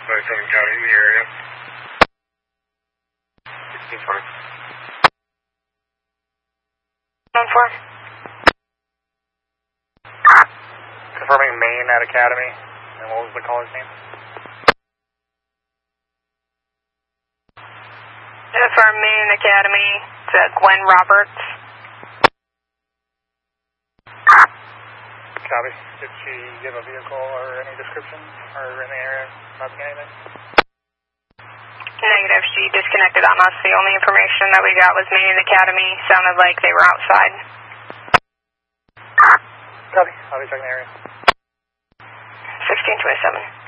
27 County in the area. 1620. 1-4. Confirming Maine at Academy. And what was the caller's name? For Maine Academy, it's Gwen Roberts. Copy. Did she give a vehicle or any description or in the area not seeing anything? Negative. She disconnected on us. The only information that we got was Maine Academy. Sounded like they were outside. Copy. I'll be checking the area. 1627.